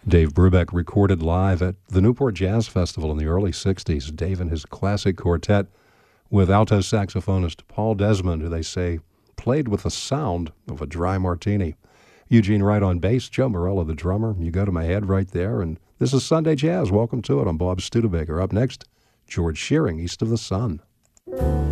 Dave Brubeck recorded live at the Newport Jazz Festival in the early 60s. Dave and his classic quartet with alto saxophonist Paul Desmond, who they say played with the sound of a dry martini. Eugene Wright on bass, Joe Morello the drummer. You go to my head right there, and this is Sunday Jazz. Welcome to it. I'm Bob Studebaker. Up next, George Shearing, East of the Sun.